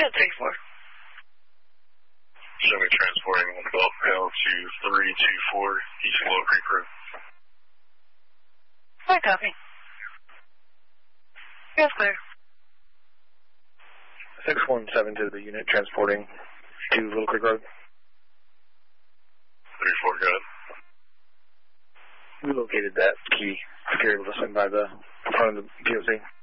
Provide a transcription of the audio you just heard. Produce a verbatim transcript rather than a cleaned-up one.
Yeah, three four. Show me transporting Gulf Rail to three two four East Willow Creek Road. I copy. Yes, clear. six one seven to the unit transporting to Little Creek Road. three four, go ahead. We located that key. If you're able to swing by the front of the P O C.